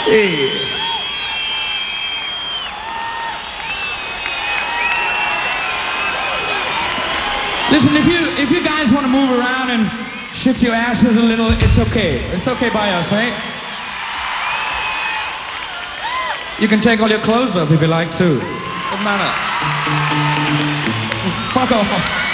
Hey. Listen, if you guys want to move around and shift your asses a little, it's okay. It's okay by us, right? You can take all your clothes off if you like to. Doesn't matter. Fuck off.